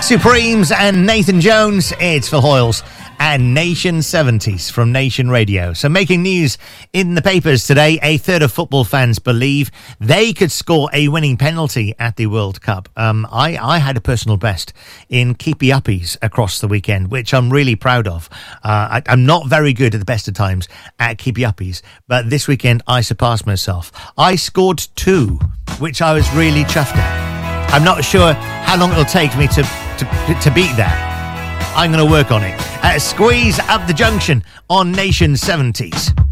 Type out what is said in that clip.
Supremes and Nathan Jones. It's Phil Hoyles and Nation 70s from Nation Radio. So making news in the papers today, a third of football fans believe they could score a winning penalty at the World Cup. I had a personal best in keepy-uppies across the weekend, which I'm really proud of. I'm not very good at the best of times at keepy-uppies, but this weekend I surpassed myself. I scored 2, which I was really chuffed at. I'm not sure how long it'll take me to beat that. I'm going to work on it. Squeeze up the junction on Nation 70s.